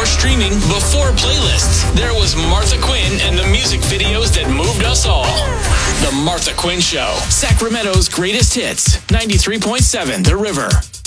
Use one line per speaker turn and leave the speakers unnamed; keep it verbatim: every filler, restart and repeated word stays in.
streaming before playlists. There was Martha Quinn and the music videos that moved us all. The Martha Quinn Show, Sacramento's greatest hits, ninety-three point seven The River.